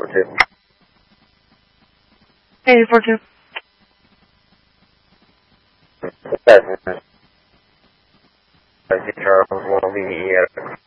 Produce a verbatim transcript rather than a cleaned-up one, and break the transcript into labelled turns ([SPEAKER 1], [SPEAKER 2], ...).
[SPEAKER 1] four two.
[SPEAKER 2] eight four two.
[SPEAKER 1] Charles, one V E X.